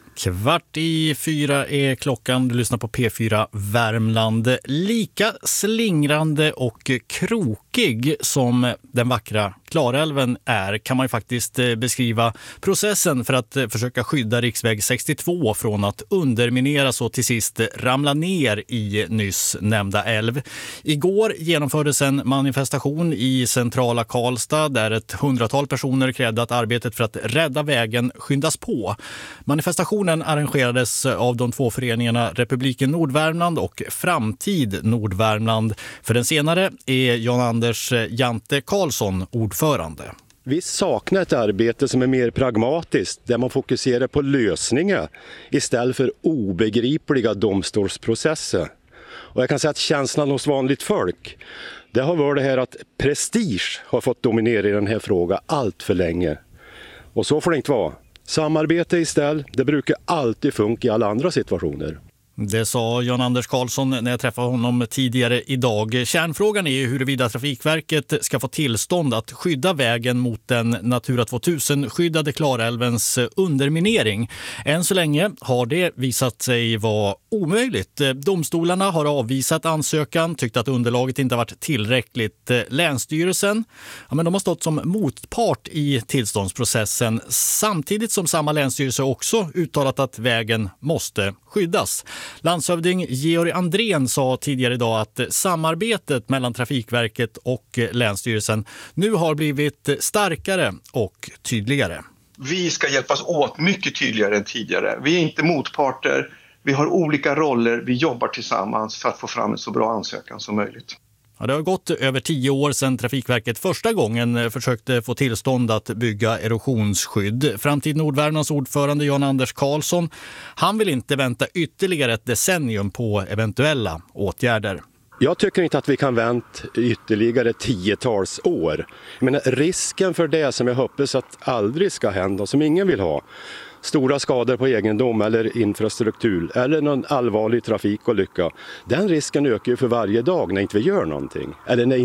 4:15 är klockan. Du lyssnar på P4 Värmland. Lika slingrande och krokig som den vackra Klarälven är kan man ju faktiskt beskriva processen för att försöka skydda riksväg 62 från att undermineras och till sist ramla ner i nyss nämnda älv. Igår genomfördes en manifestation i centrala Karlstad där ett 100-tal personer krävde att arbetet för att rädda vägen skyndas på. Manifestationen arrangerades av de två föreningarna Republiken Nordvärmland och Framtid Nordvärmland. För den senare är Jan-Anders Jante Karlsson ordförande. Vi saknar ett arbete som är mer pragmatiskt, där man fokuserar på lösningar istället för obegripliga domstolsprocesser. Och jag kan säga att känslan hos vanligt folk, det har varit det här att prestige har fått dominera i den här frågan allt för länge. Och så får det inte vara. Samarbete istället, det brukar alltid funka i alla andra situationer. Det sa Jan-Anders Karlsson när jag träffade honom tidigare idag. Kärnfrågan är huruvida Trafikverket ska få tillstånd att skydda vägen mot den Natura 2000-skyddade Klarälvens underminering. Än så länge har det visat sig vara omöjligt. Domstolarna har avvisat ansökan, tyckt att underlaget inte har varit tillräckligt. Länsstyrelsen, men de har stått som motpart i tillståndsprocessen samtidigt som samma länsstyrelse också uttalat att vägen måste skyddas. Landshövding Georg Andrén sa tidigare idag att samarbetet mellan Trafikverket och Länsstyrelsen nu har blivit starkare och tydligare. Vi ska hjälpas åt mycket tydligare än tidigare. Vi är inte motparter, vi har olika roller, vi jobbar tillsammans för att få fram en så bra ansökan som möjligt. Ja, det har gått över 10 år sedan Trafikverket första gången försökte få tillstånd att bygga erosionsskydd. Framtid Nordvärmlands ordförande Jan-Anders Karlsson, han vill inte vänta ytterligare ett decennium på eventuella åtgärder. Jag tycker inte att vi kan vänta ytterligare 10-tals år. Men risken för det som jag hoppas att aldrig ska hända, som ingen vill ha, stora skador på egendom eller infrastruktur eller någon allvarlig trafikolycka, den risken ökar ju för varje dag när inte vi gör någonting. Eller när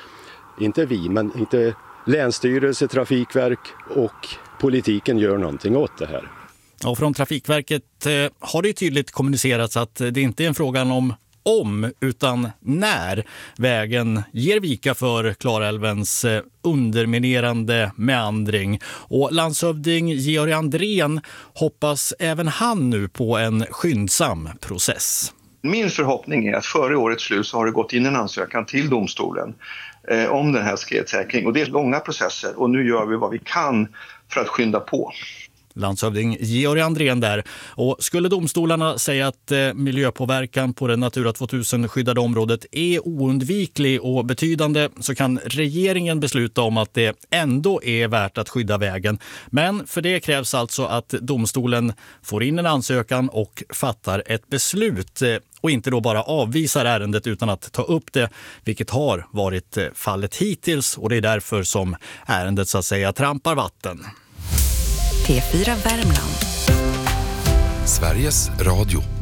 inte vi, men inte länsstyrelse, trafikverk och politiken gör någonting åt det här. Och från Trafikverket har det tydligt kommunicerats att det inte är en fråga om utan när vägen ger vika för Klarälvens underminerande meandring. Och landshövding Georg Andrén hoppas även han nu på en skyndsam process. Min förhoppning är att före årets slut så har det gått in en ansökan till domstolen om den här skredsäkring. Och det är långa processer och nu gör vi vad vi kan för att skynda på. Landshövding Georg Andrén där. Och skulle domstolarna säga att miljöpåverkan på det Natura 2000-skyddade området är oundviklig och betydande så kan regeringen besluta om att det ändå är värt att skydda vägen. Men för det krävs alltså att domstolen får in en ansökan och fattar ett beslut och inte då bara avvisar ärendet utan att ta upp det, vilket har varit fallet hittills, och det är därför som ärendet så att säga trampar vatten. P4 Värmland. Sveriges Radio.